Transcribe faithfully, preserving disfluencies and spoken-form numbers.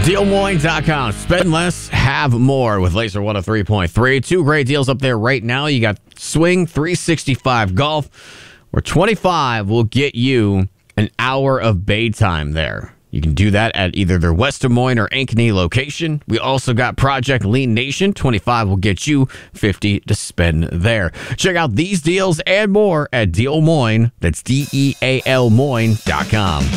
Deal Moines dot com. Spend less, have more with Laser one oh three point three. Two great deals up there right now. You got Swing three sixty-five Golf, where twenty-five will get you an hour of bay time there. You can do that at either their West Des Moines or Ankeny location. We also got Project Lean Nation. twenty-five will get you fifty to spend there. Check out these deals and more at Deal Moines. That's D E A L Moines dot com.